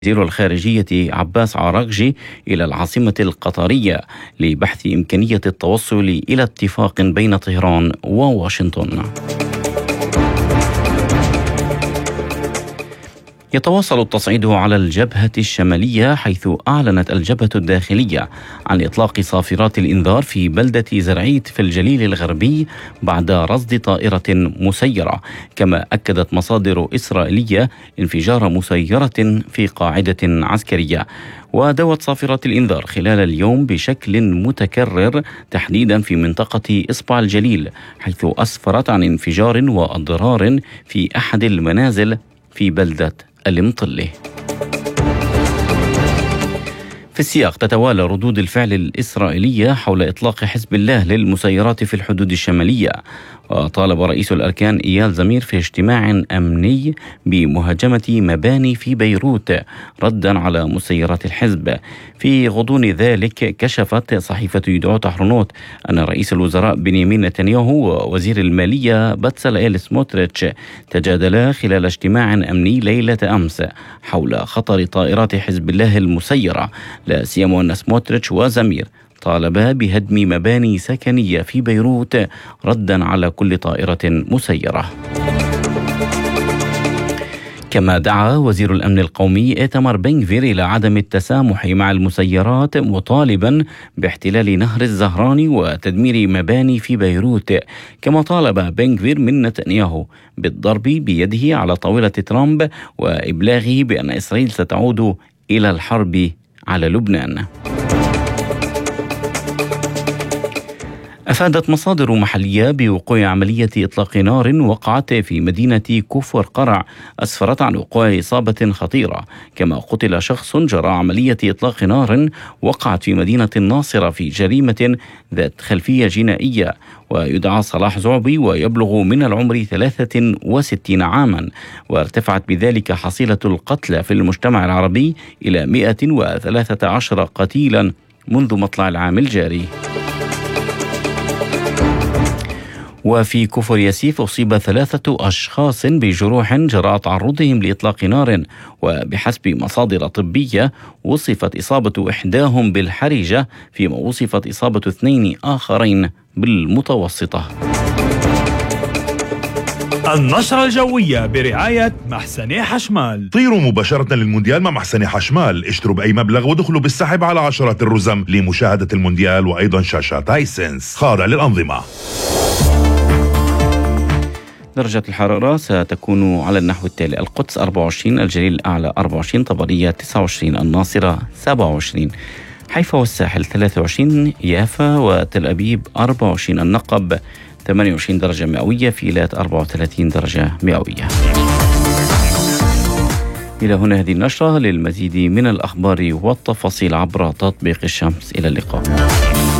وزير الخارجية عباس عراقجي إلى العاصمة القطرية لبحث إمكانية التوصل إلى اتفاق بين طهران وواشنطن. يتواصل التصعيد على الجبهة الشمالية، حيث أعلنت الجبهة الداخلية عن إطلاق صافرات الإنذار في بلدة زرعيت في الجليل الغربي بعد رصد طائرة مسيرة. كما أكدت مصادر إسرائيلية انفجار مسيرة في قاعدة عسكرية. ودوت صافرات الإنذار خلال اليوم بشكل متكرر تحديدا في منطقة إصبع الجليل، حيث أسفرت عن انفجار وأضرار في أحد المنازل في بلدة المطلة. في السياق تتوالى ردود الفعل الإسرائيلية حول إطلاق حزب الله للمسيرات في الحدود الشمالية. وطالب رئيس الأركان إيال زمير في اجتماع أمني بمهاجمة مباني في بيروت ردا على مسيرات الحزب. في غضون ذلك كشفت صحيفة يدعوت أحرنوت أن رئيس الوزراء بنيامين نتنياهو ووزير المالية باتساليل سموتريتش تجادلا خلال اجتماع أمني ليلة أمس حول خطر طائرات حزب الله المسيرة، لا سيما أن سموتريتش وزمير طالبا بهدم مباني سكنية في بيروت ردا على كل طائرة مسيرة. كما دعا وزير الأمن القومي إيتمار بن غفير إلى عدم التسامح مع المسيرات، مطالبا باحتلال نهر الزهراني وتدمير مباني في بيروت. كما طالب بن غفير من نتنياهو بالضرب بيده على طاولة ترامب وإبلاغه بأن إسرائيل ستعود إلى الحرب على لبنان. أفادت مصادر محلية بوقوع عملية إطلاق نار وقعت في مدينة كفر قرع أسفرت عن وقوع إصابة خطيرة. كما قتل شخص جرى عملية إطلاق نار وقعت في مدينة الناصرة في جريمة ذات خلفية جنائية. ويدعى صلاح زعبي ويبلغ من العمر 63 عاما، وارتفعت بذلك حصيلة القتلى في المجتمع العربي إلى 113 قتيلا منذ مطلع العام الجاري. وفي كفر ياسيف أصيب 3 أشخاص بجروح جراء تعرضهم لإطلاق نار، وبحسب مصادر طبية وصفت إصابة إحداهم بالحرجة، فيما وصفت إصابة 2 آخرين بالمتوسطة. النشرة الجوية برعاية محسني حشمال. طيروا مباشرة للمونديال مع محسني حشمال، اشتروا بأي مبلغ ودخلوا بالسحب على عشرات الرزم لمشاهدة المونديال وأيضا شاشات هايسنس خاضع للأنظمة. درجة الحرارة ستكون على النحو التالي: القدس 24، الجليل الأعلى 24، طبرية 29، الناصرة 27، حيفا والساحل 23، يافا وتل أبيب 24، النقب 28 درجة مئوية، فيلات 34 درجة مئوية. إلى هنا هذه النشرة. للمزيد من الأخبار والتفاصيل عبر تطبيق الشمس. إلى اللقاء.